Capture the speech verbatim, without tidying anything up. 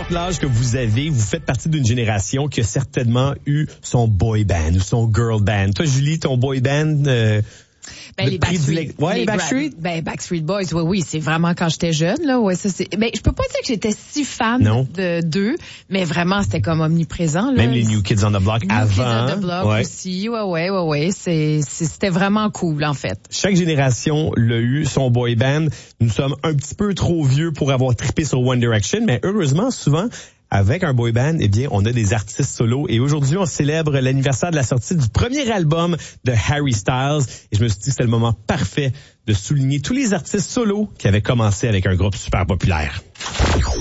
importe l'âge que vous avez, vous faites partie d'une génération qui a certainement eu son boy band ou son girl band. Toi, Julie, ton boy band... Euh, Ben, les Backstreet, ouais, les les Backstreet? Bra- ben, Backstreet Boys, oui, oui, c'est vraiment quand j'étais jeune, là, ouais, ça c'est, ben, je peux pas dire que j'étais si fan non. de d'eux, mais vraiment, c'était comme omniprésent, là. Même les New Kids on the Block New avant. Kids on the Block ouais. aussi, ouais, ouais, ouais, ouais, c'est, c'est, c'était vraiment cool, en fait. Chaque génération l'a eu, son boy band. Nous sommes un petit peu trop vieux pour avoir trippé sur One Direction, mais heureusement, souvent, avec un boy band, eh bien, on a des artistes solos. Et aujourd'hui, on célèbre l'anniversaire de la sortie du premier album de Harry Styles. Et je me suis dit que c'était le moment parfait de souligner tous les artistes solos qui avaient commencé avec un groupe super populaire.